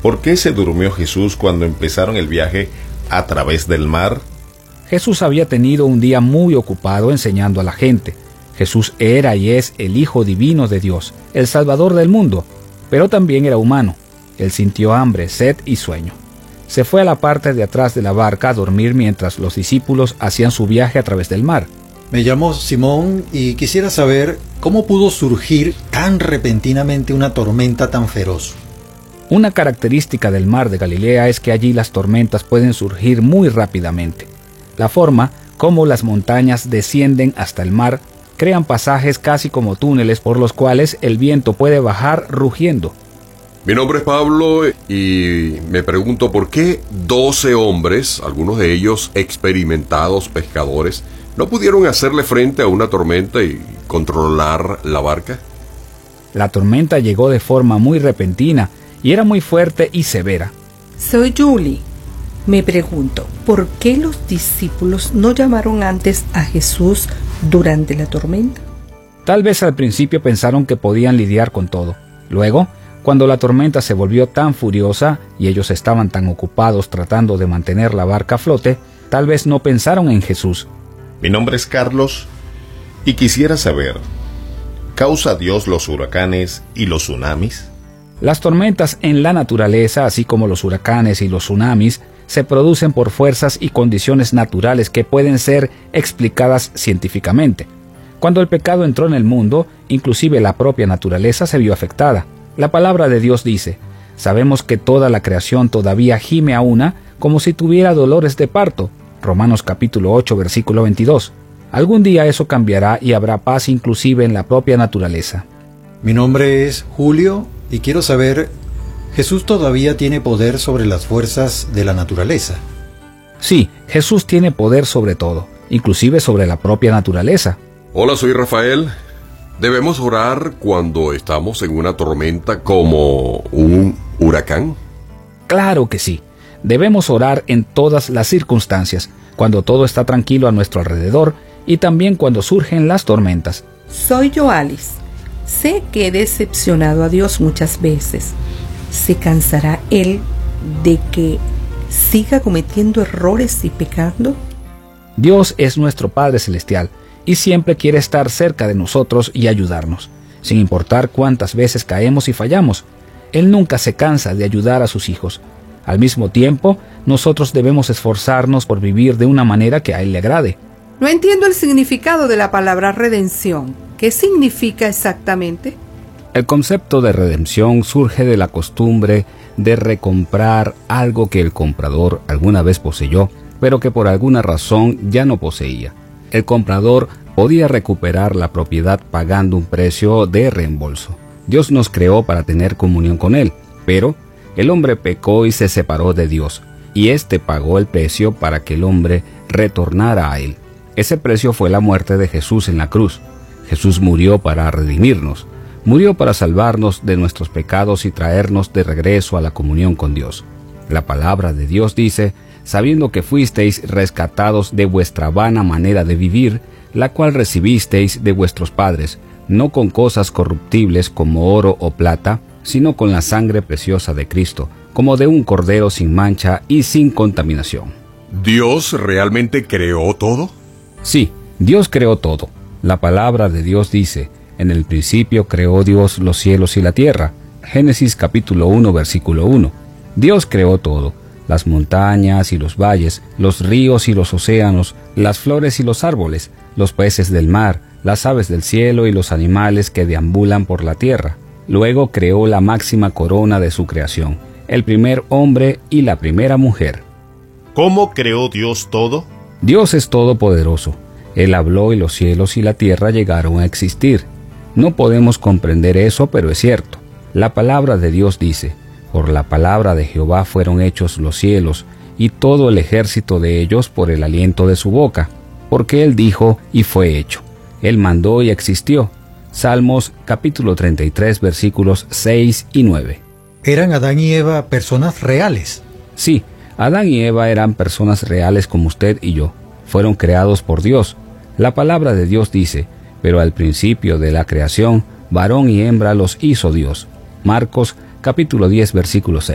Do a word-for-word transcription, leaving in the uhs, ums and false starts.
¿Por qué se durmió Jesús cuando empezaron el viaje a través del mar? Jesús había tenido un día muy ocupado enseñando a la gente. Jesús era y es el Hijo Divino de Dios, el Salvador del mundo, pero también era humano. Él sintió hambre, sed y sueño. Se fue a la parte de atrás de la barca a dormir mientras los discípulos hacían su viaje a través del mar. Me llamo Simón y quisiera saber cómo pudo surgir tan repentinamente una tormenta tan feroz. Una característica del mar de Galilea es que allí las tormentas pueden surgir muy rápidamente. La forma como las montañas descienden hasta el mar crean pasajes casi como túneles por los cuales el viento puede bajar rugiendo. Mi nombre es Pablo y me pregunto por qué doce hombres, algunos de ellos experimentados pescadores, no pudieron hacerle frente a una tormenta y controlar la barca. La tormenta llegó de forma muy repentina y era muy fuerte y severa. Soy Julie. Me pregunto, ¿por qué los discípulos no llamaron antes a Jesús durante la tormenta? Tal vez al principio pensaron que podían lidiar con todo. Luego, cuando la tormenta se volvió tan furiosa y ellos estaban tan ocupados tratando de mantener la barca a flote, tal vez no pensaron en Jesús. Mi nombre es Carlos y quisiera saber, ¿causa Dios los huracanes y los tsunamis? Las tormentas en la naturaleza, así como los huracanes y los tsunamis, se producen por fuerzas y condiciones naturales que pueden ser explicadas científicamente. Cuando el pecado entró en el mundo, inclusive la propia naturaleza se vio afectada. La palabra de Dios dice, sabemos que toda la creación todavía gime a una como si tuviera dolores de parto. Romanos capítulo ocho, versículo veintidós. Algún día eso cambiará y habrá paz inclusive en la propia naturaleza. Mi nombre es Julio y quiero saber, ¿Jesús todavía tiene poder sobre las fuerzas de la naturaleza? Sí, Jesús tiene poder sobre todo, inclusive sobre la propia naturaleza. Hola, soy Rafael. ¿Debemos orar cuando estamos en una tormenta como un huracán? Claro que sí. Debemos orar en todas las circunstancias, cuando todo está tranquilo a nuestro alrededor y también cuando surgen las tormentas. Soy Joalis. Sé que he decepcionado a Dios muchas veces. ¿Se cansará Él de que siga cometiendo errores y pecando? Dios es nuestro Padre Celestial y siempre quiere estar cerca de nosotros y ayudarnos, sin importar cuántas veces caemos y fallamos. Él nunca se cansa de ayudar a sus hijos. Al mismo tiempo, nosotros debemos esforzarnos por vivir de una manera que a Él le agrade. No entiendo el significado de la palabra redención. ¿Qué significa exactamente? El concepto de redención surge de la costumbre de recomprar algo que el comprador alguna vez poseyó, pero que por alguna razón ya no poseía. El comprador podía recuperar la propiedad pagando un precio de reembolso. Dios nos creó para tener comunión con Él, pero el hombre pecó y se separó de Dios, y éste pagó el precio para que el hombre retornara a Él. Ese precio fue la muerte de Jesús en la cruz. Jesús murió para redimirnos, murió para salvarnos de nuestros pecados y traernos de regreso a la comunión con Dios. La palabra de Dios dice, sabiendo que fuisteis rescatados de vuestra vana manera de vivir, la cual recibisteis de vuestros padres, no con cosas corruptibles como oro o plata, sino con la sangre preciosa de Cristo, como de un cordero sin mancha y sin contaminación. ¿Dios realmente creó todo? Sí, Dios creó todo. La palabra de Dios dice, en el principio creó Dios los cielos y la tierra. Génesis capítulo uno, versículo uno. Dios creó todo, las montañas y los valles, los ríos y los océanos, las flores y los árboles, los peces del mar, las aves del cielo y los animales que deambulan por la tierra. Luego creó la máxima corona de su creación, el primer hombre y la primera mujer. ¿Cómo creó Dios todo? Dios es todopoderoso. Él habló y los cielos y la tierra llegaron a existir. No podemos comprender eso, pero es cierto. La palabra de Dios dice, por la palabra de Jehová fueron hechos los cielos, y todo el ejército de ellos por el aliento de su boca. Porque Él dijo, y fue hecho. Él mandó y existió. Salmos capítulo treinta y tres, versículos seis y nueve. ¿Eran Adán y Eva personas reales? Sí, Adán y Eva eran personas reales como usted y yo. Fueron creados por Dios. La palabra de Dios dice, pero al principio de la creación, varón y hembra los hizo Dios. Marcos capítulo diez, versículo seis.